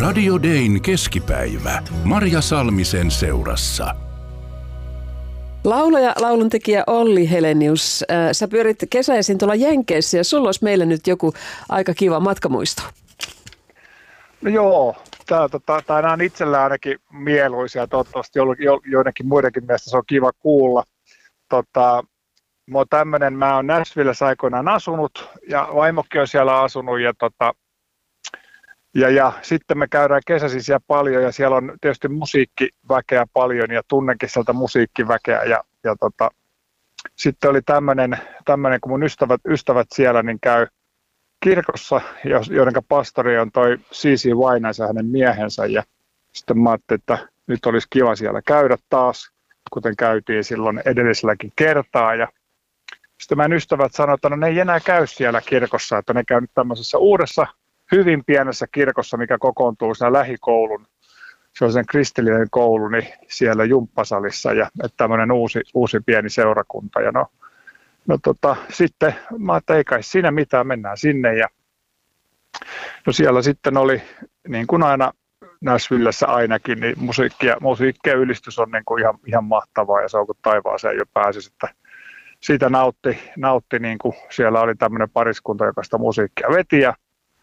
Radio Dayn keskipäivä Marja Salmisen seurassa. Laulaja, lauluntekijä Olli Helenius, sä pyörit kesäisin tuolla Jenkeissä ja sulla olisi meille nyt joku aika kiva matkamuisto. No joo, nämä on itsellä ainakin mieluisia, toivottavasti joidenkin muidenkin mielestä se on kiva kuulla. Mä oon Nashvillessä aikoinaan asunut ja vaimokki on siellä asunut ja sitten me käydään kesäisin siellä paljon ja siellä on tietysti musiikkiväkeä paljon ja tunnenkin sieltä musiikkiväkeä ja sitten oli tämmöinen, kun mun ystävät siellä niin käy kirkossa, joiden pastori on toi C.C. Winans ja hänen miehensä ja sitten mä ajattelin, että nyt olisi kiva siellä käydä taas, kuten käytiin silloin edelliselläkin kertaa ja sitten meidän ystävät sanoivat, että no ne ei enää käy siellä kirkossa, että ne käy nyt tämmöisessä uudessa, hyvin pienessä kirkossa, mikä kokoontuu siinä lähikoulun, se on sen kristillinen koulu, niin siellä jumppasalissa ja että tämmöinen uusi pieni seurakunta. Ja sitten mä ajattelin, että ei kai siinä mitään, mennään sinne ja no siellä sitten oli niin kuin aina Nashvillessä ainakin, niin musiikki ja ylistys on niin kuin ihan mahtavaa ja se on kuin taivaaseen jo pääsisi, että siitä nautti niin kuin siellä oli tämmöinen pariskunta, joka sitä musiikkia veti ja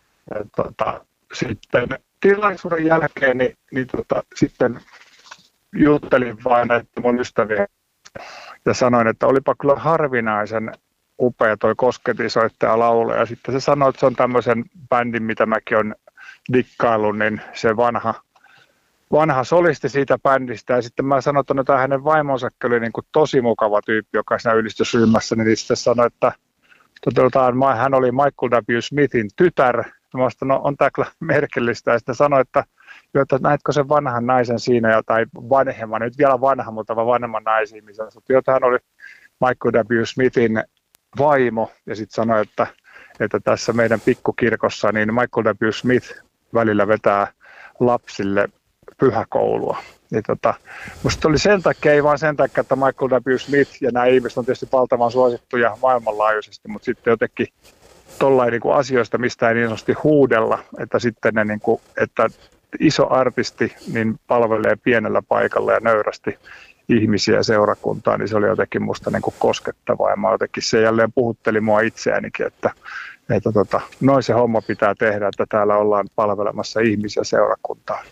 sitten tilaisuuden jälkeen sitten juttelin vain näitä mun ystäviä ja sanoin, että olipa kyllä harvinaisen upea toi kosketisoittaja laulaja. Ja sitten se sanoi, että se on tämmöisen bändin, mitä mäkin olen dikkaillut, niin se vanha solisti siitä bändistä. Ja sitten mä sanoin, että tämä hänen vaimonsa oli niin kuin tosi mukava tyyppi, joka siinä ylistysryhmässä, niin sitten sanoi, että hän oli Michael W. Smithin tytär. Mä sanoin, no on tämä kyllä merkillistä. Ja sitten sanoi, että näetkö sen vanhan naisen siinä, tai vanhemman, nyt vielä vanha, mutta vanhemman naisen. Jota hän oli Michael W. Smithin vaimo. Ja sitten sanoi, että tässä meidän pikkukirkossa niin Michael W. Smith välillä vetää lapsille pyhäkoulua. Musta oli sen takia, ei vaan sen takia, että Michael W. Smith ja nämä ihmiset on tietysti valtavan suosittuja maailmanlaajuisesti, mutta sitten jotenkin tollain niin asioista, mistä ei niin sanotusti huudella, että sitten ne, niin kuin, että iso artisti niin palvelee pienellä paikalla ja nöyrästi ihmisiä ja seurakuntaa, niin se oli jotenkin musta niin kuin koskettavaa ja mä jotenkin se jälleen puhutteli mua itseäänikin, että noin se homma pitää tehdä, että täällä ollaan palvelemassa ihmisiä seurakuntaa.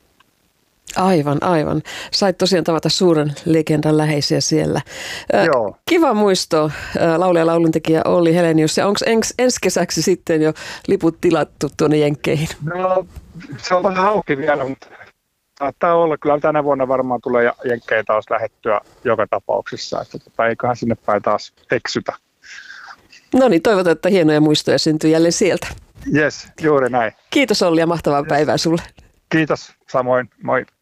Aivan. Sait tosiaan tavata suuren legendan läheisiä siellä. Joo. Kiva muisto, laulaja lauluntekijä Olli Helenius. Ja onko ensi kesäksi sitten jo liput tilattu tuonne Jenkkeihin? No, se on vähän auki vielä, mutta saattaa olla. Kyllä tänä vuonna varmaan tulee Jenkkeihin taas lähettyä joka tapauksessa. Että eiköhän sinne päin taas eksytä. No niin, toivotaan, että hienoja muistoja syntyy jälleen sieltä. Jes, juuri näin. Kiitos Olli ja mahtavaa päivää sulle. Kiitos, samoin. Moi.